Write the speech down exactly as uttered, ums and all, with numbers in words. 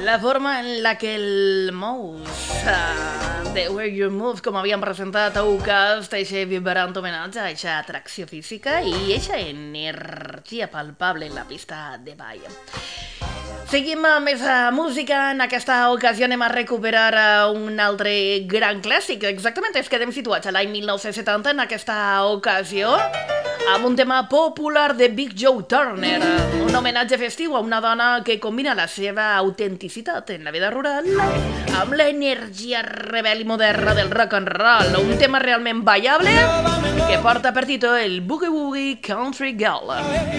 La forma en la que el mous uh, The Way You Move, com havíem presentat a Ucast, eixe vibrant homenatge a eixa atracció física i eixa energia palpable en la pista de ball. Seguim amb més música. En aquesta ocasió anem a recuperar un altre gran clàssic. Exactament, ens quedem situats a l'any mil nou-cents setanta en aquesta ocasió amb un tema popular de Big Joe Turner, un homenatge festiu a una dona que combina la seva autenticitat en la vida rural amb l'energia rebel i moderna del rock and roll, un tema realment ballable que porta per títol el Boogie Woogie Country Girl.